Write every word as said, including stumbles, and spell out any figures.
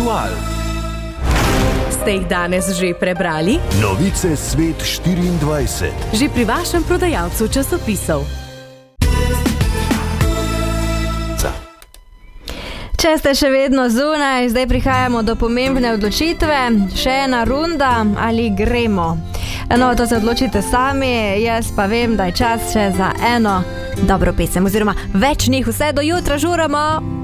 Aktual. Ste jih danes že prebrali? Novice Svet štiriindvajset. Že pri vašem prodajalcu časopisov. Če ste še vedno zunaj, zdaj prihajamo do pomembne odločitve. Še ena runda ali gremo? No, to se odločite sami, jaz pa vem, da je čas še za eno dobro pesem, oziroma več njih. Vse do jutra žuramo!